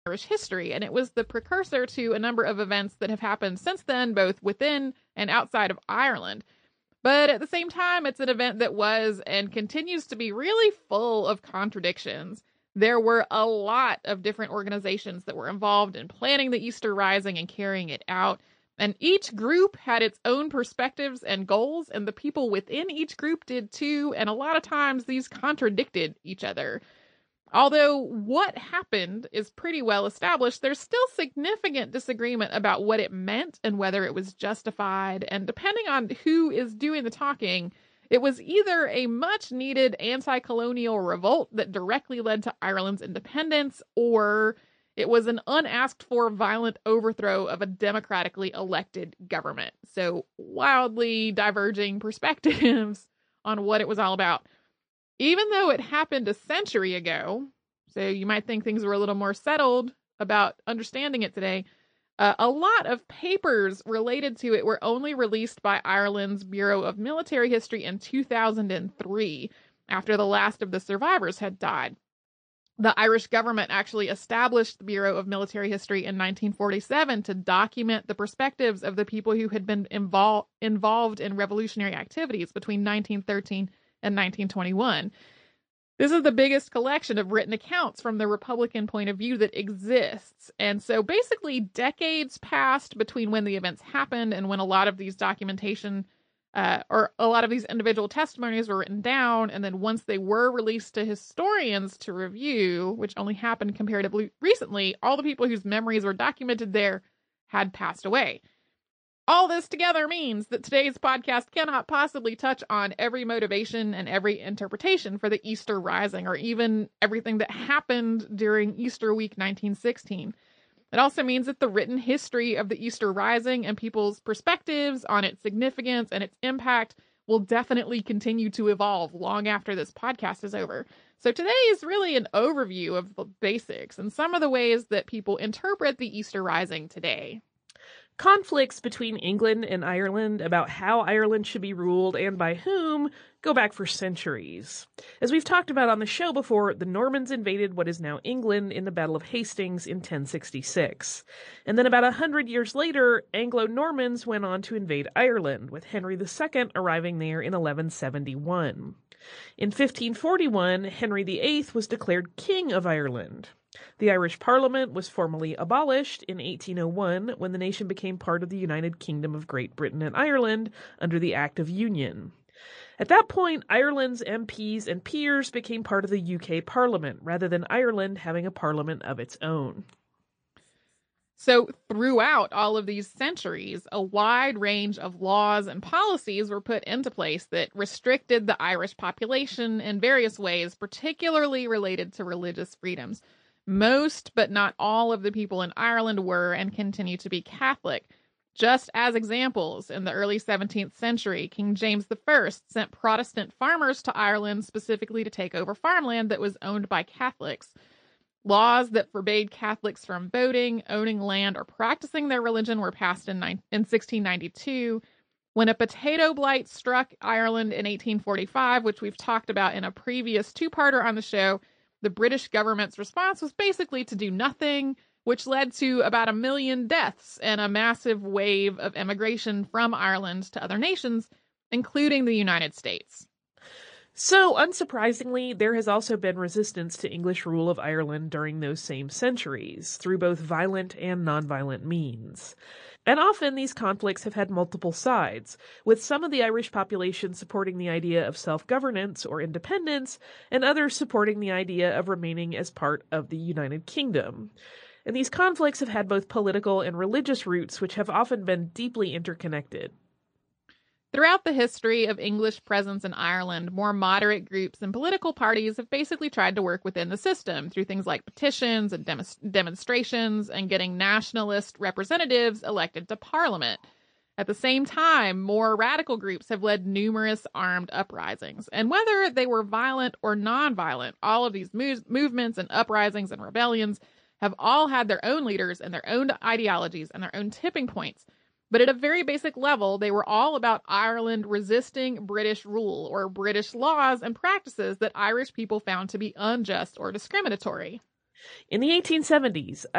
Irish history, and it was the precursor to a number of events that have happened since then, both within and outside of Ireland. But at the same time, it's an event that was and continues to be really full of contradictions. There were a lot of different organizations that were involved in planning the Easter Rising and carrying it out. And each group had its own perspectives and goals, and the people within each group did too. And a lot of times these contradicted each other. Although what happened is pretty well established, there's still significant disagreement about what it meant and whether it was justified. And depending on who is doing the talking, it was either a much-needed anti-colonial revolt that directly led to Ireland's independence, or it was an unasked-for violent overthrow of a democratically elected government. So wildly diverging perspectives on what it was all about. Even though it happened a century ago, so you might think things were a little more settled about understanding it today, a lot of papers related to it were only released by Ireland's Bureau of Military History in 2003, after the last of the survivors had died. The Irish government actually established the Bureau of Military History in 1947 to document the perspectives of the people who had been involved in revolutionary activities between 1913 and 1921. This is the biggest collection of written accounts from the Republican point of view that exists. And so basically decades passed between when the events happened and when a lot of these documentation or a lot of these individual testimonies were written down. And then once they were released to historians to review, which only happened comparatively recently, all the people whose memories were documented there had passed away. All this together means that today's podcast cannot possibly touch on every motivation and every interpretation for the Easter Rising, or even everything that happened during Easter week 1916. It also means that the written history of the Easter Rising and people's perspectives on its significance and its impact will definitely continue to evolve long after this podcast is over. So today is really an overview of the basics and some of the ways that people interpret the Easter Rising today. Conflicts between England and Ireland about how Ireland should be ruled and by whom go back for centuries. As we've talked about on the show before, the Normans invaded what is now England in the Battle of Hastings in 1066. And then about 100 years later, Anglo-Normans went on to invade Ireland, with Henry II arriving there in 1171. In 1541, Henry VIII was declared King of Ireland. The Irish Parliament was formally abolished in 1801 when the nation became part of the United Kingdom of Great Britain and Ireland under the Act of Union. At that point, Ireland's MPs and peers became part of the UK Parliament, rather than Ireland having a parliament of its own. So throughout all of these centuries, a wide range of laws and policies were put into place that restricted the Irish population in various ways, particularly related to religious freedoms. Most, but not all, of the people in Ireland were and continue to be Catholic. Just as examples, in the early 17th century, King James I sent Protestant farmers to Ireland specifically to take over farmland that was owned by Catholics. Laws that forbade Catholics from voting, owning land, or practicing their religion were passed in 1692. When a potato blight struck Ireland in 1845, which we've talked about in a previous two-parter on the show, the British government's response was basically to do nothing, which led to about 1 million deaths and a massive wave of emigration from Ireland to other nations, including the United States. So, unsurprisingly, there has also been resistance to English rule of Ireland during those same centuries, through both violent and nonviolent means. And often these conflicts have had multiple sides, with some of the Irish population supporting the idea of self-governance or independence, and others supporting the idea of remaining as part of the United Kingdom. And these conflicts have had both political and religious roots, which have often been deeply interconnected. Throughout the history of English presence in Ireland, more moderate groups and political parties have basically tried to work within the system through things like petitions and demonstrations and getting nationalist representatives elected to Parliament. At the same time, more radical groups have led numerous armed uprisings. And whether they were violent or nonviolent, all of these movements and uprisings and rebellions have all had their own leaders and their own ideologies and their own tipping points. But at a very basic level, they were all about Ireland resisting British rule or British laws and practices that Irish people found to be unjust or discriminatory. In the 1870s,